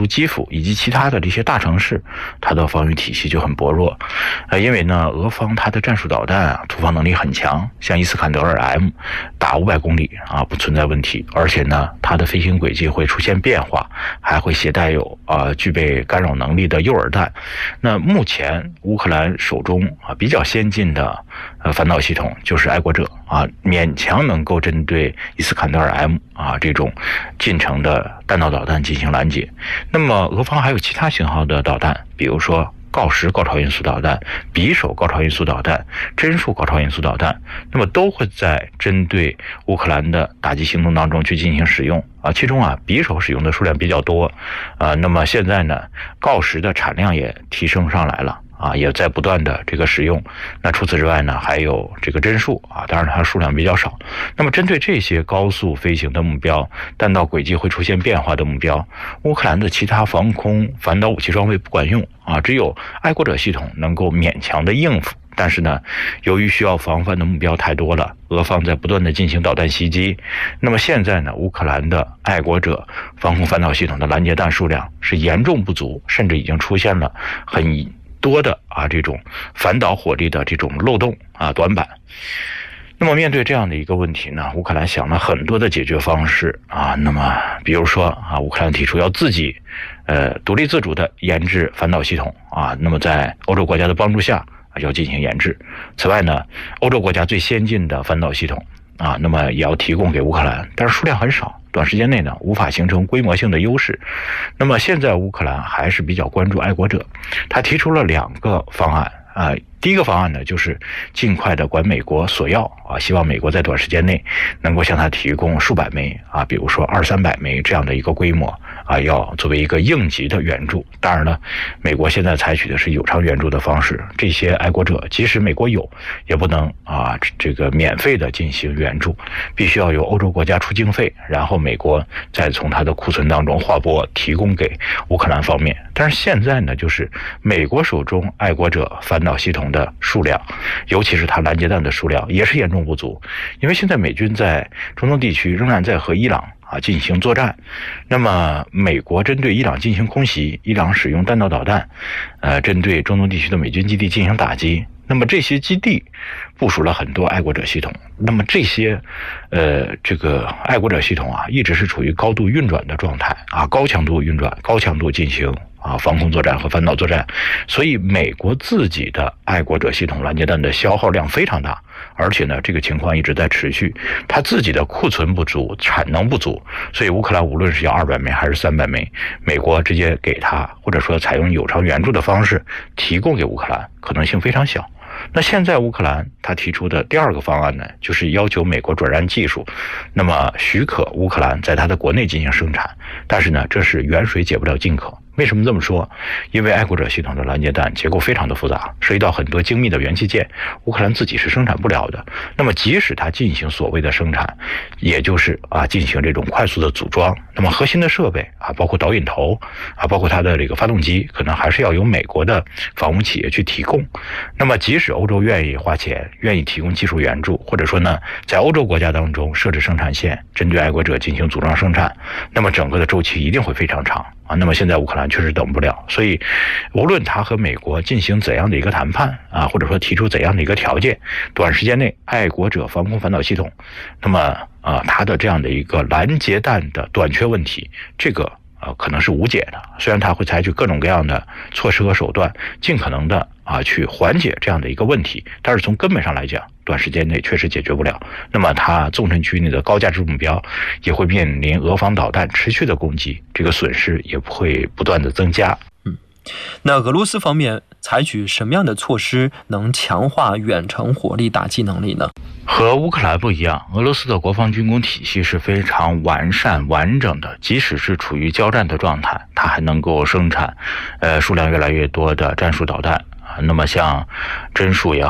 都基辅以及其他的这些大城市，它的防御体系就很薄弱。因为呢，俄方它的战术导弹突防能力很强，像伊斯坎德尔 M 打500公里不存在问题，而且呢，它的飞行轨迹会出现变化，还会携带有具备干扰能力的诱饵弹。那目前乌克兰手中比较先进的反导系统就是爱国者勉强能够针对伊斯坎德尔 M 这种近程的弹道导弹进行拦截。那么俄方还有其他型号的导弹，比如说锆石高超音速导弹、匕首高超音速导弹、帧数高超音速导弹，那么都会在针对乌克兰的打击行动当中去进行使用其中匕首使用的数量比较多那么现在呢，锆石的产量也提升上来了也在不断的这个使用。那除此之外呢，还有这个帧数当然它数量比较少。那么针对这些高速飞行的目标，弹道轨迹会出现变化的目标，乌克兰的其他防空反导武器装备不管用只有爱国者系统能够勉强的应付。但是呢，由于需要防范的目标太多了，俄方在不断的进行导弹袭击。那么现在呢，乌克兰的爱国者防空反导系统的拦截弹数量是严重不足，甚至已经出现了很多的这种反导火力的这种漏洞短板。那么面对这样的一个问题呢，乌克兰想了很多的解决方式那么比如说乌克兰提出要自己独立自主的研制反导系统那么在欧洲国家的帮助下要进行研制。此外呢，欧洲国家最先进的反导系统那么也要提供给乌克兰，但是数量很少，短时间内呢无法形成规模性的优势。那么现在乌克兰还是比较关注爱国者，他提出了2个方案第一个方案呢，就是尽快的管美国索要希望美国在短时间内能够向他提供数百枚比如说200-300枚这样的一个规模要作为一个应急的援助。当然了，美国现在采取的是有偿援助的方式，这些爱国者即使美国有，也不能这个免费的进行援助，必须要由欧洲国家出经费，然后美国再从它的库存当中划拨提供给乌克兰方面。但是现在呢，就是美国手中爱国者反导系统的数量，尤其是它拦截弹的数量也是严重不足。因为现在美军在中东地区仍然在和伊朗进行作战，那么美国针对伊朗进行空袭，伊朗使用弹道导弹针对中东地区的美军基地进行打击。那么这些基地部署了很多爱国者系统，那么这些这个爱国者系统一直是处于高度运转的状态高强度运转，高强度进行防空作战和反导作战。所以美国自己的爱国者系统拦截弹的消耗量非常大，而且呢，这个情况一直在持续，它自己的库存不足，产能不足，所以乌克兰无论是要200枚还是300枚，美国直接给他，或者说采用有偿援助的方式提供给乌克兰，可能性非常小。那现在乌克兰他提出的第2个方案呢，就是要求美国转让技术，那么许可乌克兰在它的国内进行生产，但是呢，这是远水解不了近渴。为什么这么说？因为爱国者系统的拦截弹结构非常的复杂，涉及到很多精密的元器件，乌克兰自己是生产不了的。那么即使它进行所谓的生产，也就是进行这种快速的组装，那么核心的设备包括导引头包括它的这个发动机，可能还是要由美国的防务企业去提供。那么即使欧洲愿意花钱，愿意提供技术援助，或者说呢，在欧洲国家当中设置生产线，针对爱国者进行组装生产，那么整个的周期一定会非常长那么现在乌克兰确实等不了，所以无论他和美国进行怎样的一个谈判或者说提出怎样的一个条件，短时间内爱国者防空反导系统，那么它的这样的一个拦截弹的短缺问题，这个可能是无解的。虽然他会采取各种各样的措施和手段，尽可能的去缓解这样的一个问题，但是从根本上来讲，短时间内确实解决不了。那么它纵深区内的高价值目标也会面临俄方导弹持续的攻击，这个损失也会不断的增加。 那俄罗斯方面采取什么样的措施能强化远程火力打击能力呢？ 和乌克兰不一样，俄罗斯的国防军工体系是非常完善完整的，即使是处于交战的状态，它还能够生产数量越来越多的战术导弹那么像帧数也好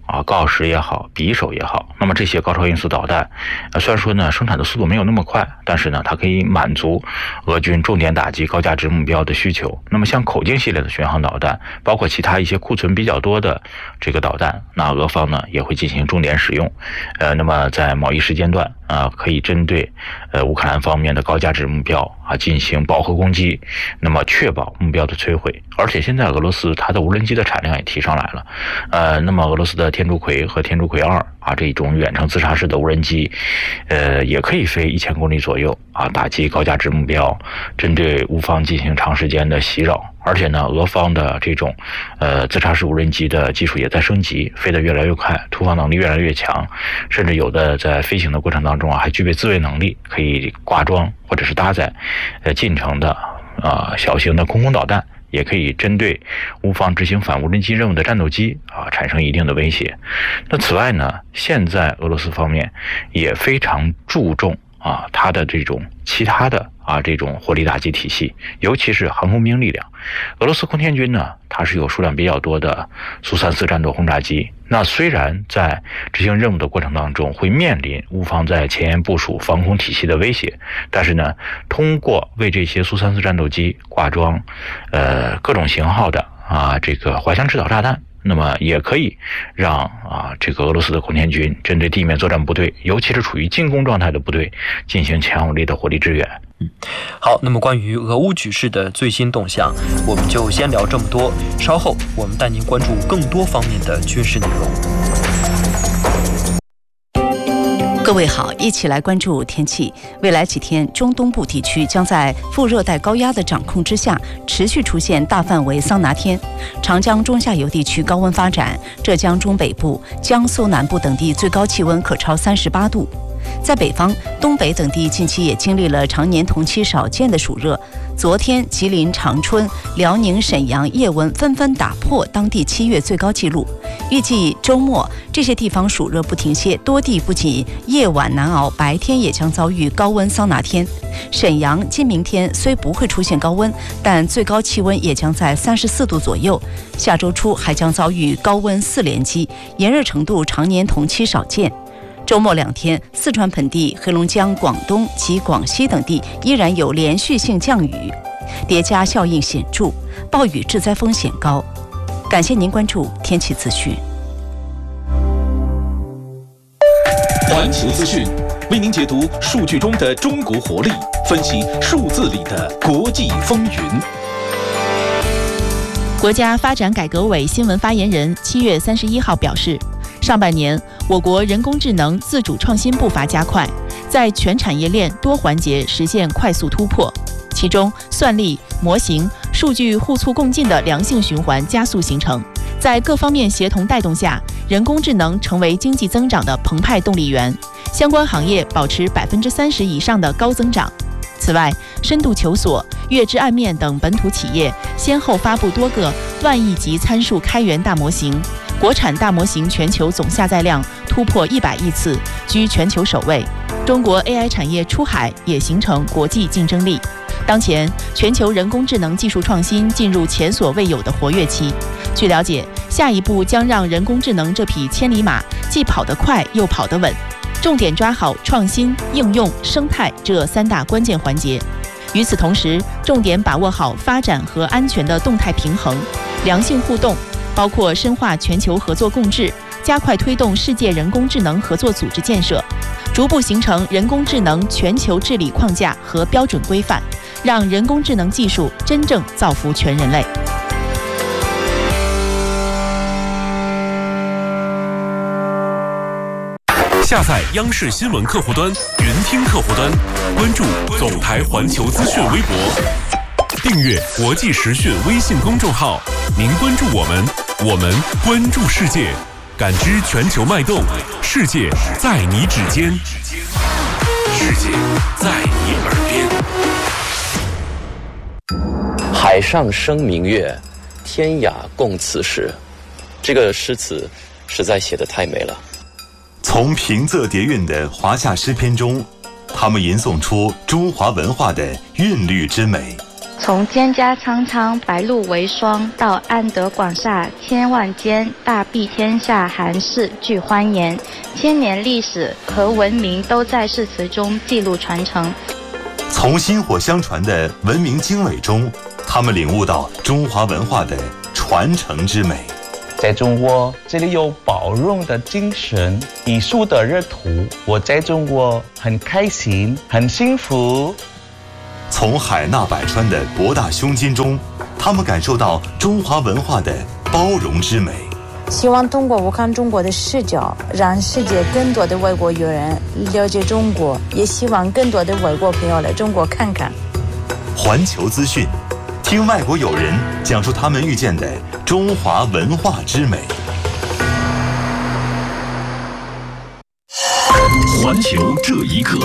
锆石也好，匕首也好，那么这些高超音速导弹，虽然说呢生产的速度没有那么快，但是呢它可以满足俄军重点打击高价值目标的需求。那么像口径系列的巡航导弹，包括其他一些库存比较多的这个导弹，那俄方呢也会进行重点使用。那么在某一时间段可以针对乌克兰方面的高价值目标进行饱和攻击，那么确保目标的摧毁。而且现在俄罗斯它的无人机的产量也提上来了，那么俄罗斯的天竺葵和天竺葵2这种远程自杀式的无人机，也可以飞1000公里左右打击高价值目标，针对乌方进行长时间的袭扰。而且呢，俄方的这种自杀式无人机的技术也在升级，飞得越来越快，突防能力越来越强，甚至有的在飞行的过程当中还具备自卫能力，可以挂装或者是搭载近程的小型的空空导弹，也可以针对乌方执行反无人机任务的战斗机产生一定的威胁。那此外呢，现在俄罗斯方面也非常注重它的这种其他的这种火力打击体系，尤其是航空兵力量。俄罗斯空天军呢，它是有数量比较多的苏34战斗轰炸机。那虽然在执行任务的过程当中会面临乌方在前沿部署防空体系的威胁，但是呢，通过为这些苏34战斗机挂装各种型号的这个滑翔制导炸弹，那么也可以让这个俄罗斯的空天军针对地面作战部队，尤其是处于进攻状态的部队，进行强有力的火力支援。 好，那么关于俄乌局势的最新动向，我们就先聊这么多。稍后我们带您关注更多方面的军事内容。 各位好，一起来关注天气。未来几天，中东部地区将在副热带高压的掌控之下，持续出现大范围桑拿天。长江中下游地区高温发展，浙江中北部、江苏南部等地最高气温可超38度。在北方，东北等地近期也经历了常年同期少见的暑热。昨天，吉林长春、辽宁沈阳夜温纷纷打破当地7月最高纪录。预计周末这些地方暑热不停歇，多地不仅夜晚难熬，白天也将遭遇高温桑拿天。沈阳今明天虽不会出现高温，但最高气温也将在34度左右。下周初还将遭遇高温4连击，炎热程度常年同期少见。周末2天，四川盆地、黑龙江、广东及广西等地依然有连续性降雨，叠加效应显著，暴雨致灾风险高。感谢您关注天气资讯。 环球资讯为您解读数据中的中国活力，分析数字里的国际风云。 国家发展改革委新闻发言人7月31号表示，上半年我国人工智能自主创新步伐加快，在全产业链多环节实现快速突破，其中算力、模型、数据互促共进的良性循环加速形成，在各方面协同带动下，人工智能成为经济增长的澎湃动力源，相关行业保持30%以上的高增长。此外，深度求索、月之暗面等本土企业先后发布多个万亿级参数开源大模型，国产大模型全球总下载量突破100亿次，居全球首位。中国 AI 产业出海也形成国际竞争力。当前，全球人工智能技术创新进入前所未有的活跃期。据了解，下一步将让人工智能这匹千里马既跑得快又跑得稳，重点抓好创新、应用、生态这3大关键环节。与此同时，重点把握好发展和安全的动态平衡，良性互动，包括深化全球合作共治，加快推动世界人工智能合作组织建设，逐步形成人工智能全球治理框架和标准规范，让人工智能技术真正造福全人类。 下载央视新闻客户端、云听客户端，关注总台环球资讯微博，订阅国际时讯微信公众号。您关注我们，我们关注世界，感知全球脉动，世界在你指尖，世界在你耳边。 海上生明月，天涯共此时。这个诗词实在写得太美了。 从平仄叠韵的华夏诗篇中，他们吟诵出中华文化的韵律之美。 从蒹葭苍苍，白露为霜，到安得广厦千万间，大庇天下寒士俱欢颜。千年历史和文明都在誓词中记录传承。 从薪火相传的文明经纬中，他们领悟到中华文化的传承之美。 在中国，这里有包容的精神，艺术的热土。我在中国很开心，很幸福。 从海纳百川的博大胸襟中，他们感受到中华文化的包容之美。 希望通过我看中国的视角，让世界更多的外国友人了解中国，也希望更多的外国朋友来中国看看。 环球资讯，听外国友人讲述他们遇见的中华文化之美。 环球这一刻。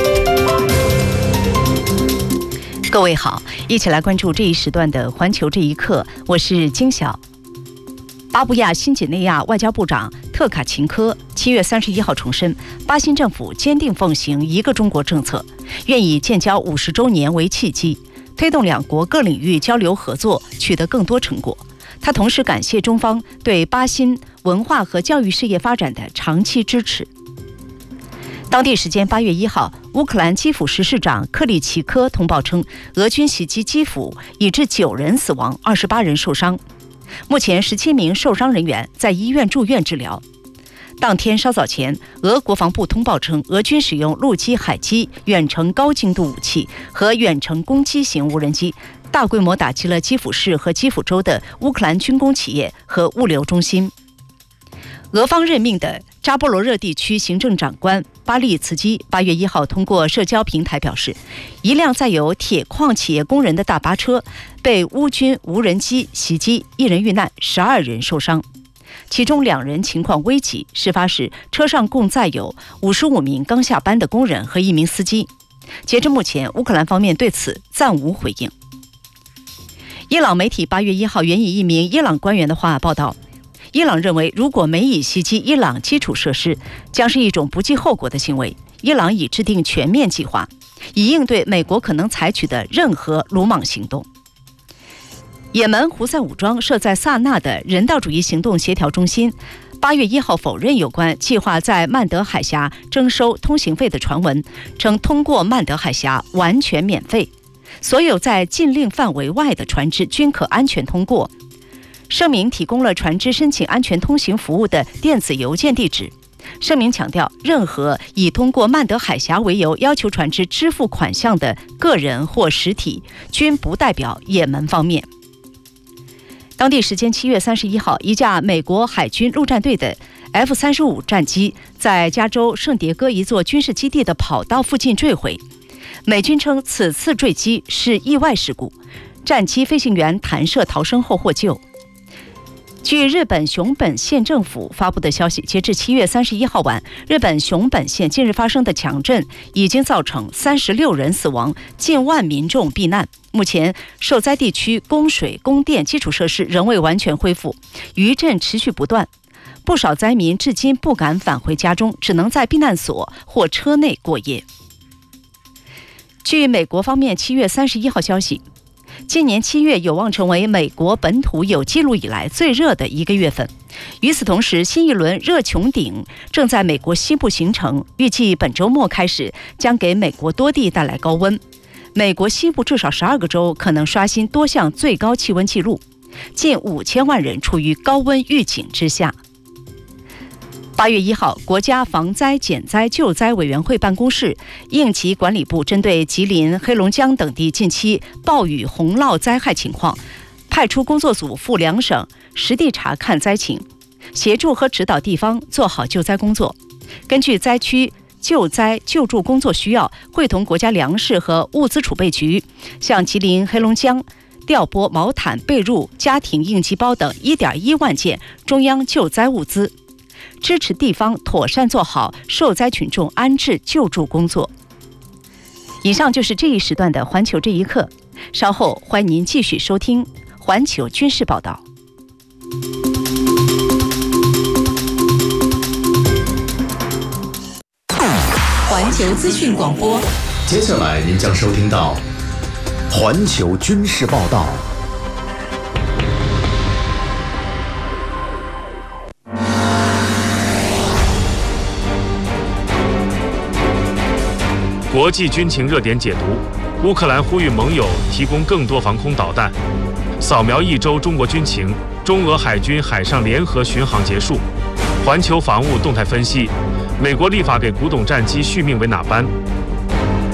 各位好，一起来关注这一时段的环球这一刻，我是金晓。巴布亚新几内亚外交部长特卡琴科7月31号重申，巴新政府坚定奉行一个中国政策，愿以建交50周年为契机，推动两国各领域交流合作取得更多成果。他同时感谢中方对巴新文化和教育事业发展的长期支持。当地时间8月1号，乌克兰基辅市市长克里奇科通报称，俄军袭击基辅，已致9人死亡，28人受伤。目前17名受伤人员在医院住院治疗。当天稍早前，俄国防部通报称，俄军使用陆基、海基、远程高精度武器和远程攻击型无人机，大规模打击了基辅市和基辅州的乌克兰军工企业和物流中心。俄方任命的扎波罗热地区行政长官巴利茨基8月1号通过社交平台表示，一辆载有铁矿企业工人的大巴车被乌军无人机袭击，1人遇难，12人受伤，其中2人情况危急。事发时，车上共载有55名刚下班的工人和1名司机。截至目前，乌克兰方面对此暂无回应。伊朗媒体8月1号援引一名伊朗官员的话报道，伊朗认为，如果美以袭击伊朗基础设施，将是一种不计后果的行为。伊朗已制定全面计划，以应对美国可能采取的任何鲁莽行动。也门胡塞武装设在萨那的人道主义行动协调中心8月1号否认有关计划在曼德海峡征收通行费的传闻，称通过曼德海峡完全免费，所有在禁令范围外的船只均可安全通过。声明提供了船只申请安全通行服务的电子邮件地址。声明强调，任何以通过曼德海峡为由要求船只支付款项的个人或实体，均不代表也门方面。当地时间7月31号，一架美国海军陆战队的 F-35战机在加州圣迭戈一座军事基地的跑道附近坠毁。美军称此次坠机是意外事故，战机飞行员弹射逃生后获救。据日本熊本县政府发布的消息，截至7月31号晚，日本熊本县近日发生的强震已经造成36人死亡，近万民众避难。目前受灾地区供水、供电基础设施仍未完全恢复，余震持续不断，不少灾民至今不敢返回家中，只能在避难所或车内过夜。据美国方面7月31号消息，今年7月有望成为美国本土有记录以来最热的一个月份。与此同时，新一轮热穹顶正在美国西部形成，预计本周末开始将给美国多地带来高温。美国西部至少12个州可能刷新多项最高气温记录，近5000万人处于高温预警之下。8月1号，国家防灾减灾救灾委员会办公室、应急管理部针对吉林、黑龙江等地近期暴雨洪涝灾害情况，派出工作组赴2省实地查看灾情，协助和指导地方做好救灾工作。根据灾区救灾救助工作需要，会同国家粮食和物资储备局向吉林、黑龙江调拨毛毯、被褥、家庭应急包等1.1万件中央救灾物资，支持地方妥善做好受灾群众安置救助工作。以上就是这一时段的环球这一刻，稍后欢迎您继续收听环球军事报道。 环球资讯广播， 接下来您将收听到环球军事报道。 国际军情热点解读：乌克兰呼吁盟友提供更多防空导弹。扫描一周中国军情，中俄海军海上联合巡航结束。环球防务动态分析：美国立法给古董战机续命为哪般？